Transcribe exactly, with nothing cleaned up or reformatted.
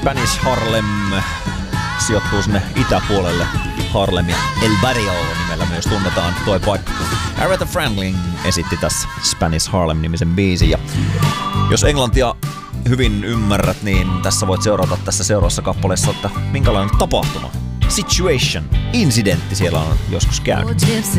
Spanish Harlem sijoittuu sinne itäpuolelle. Harlem ja El Barrio nimellä myös tunnetaan toi paikka. Aretha Franklin esitti tässä Spanish Harlem-nimisen biisin. Ja jos englantia hyvin ymmärrät, niin tässä voit seurata tässä seuraavassa kappaleessa, että minkälainen tapahtuma, situation, incidentti siellä on joskus käynyt.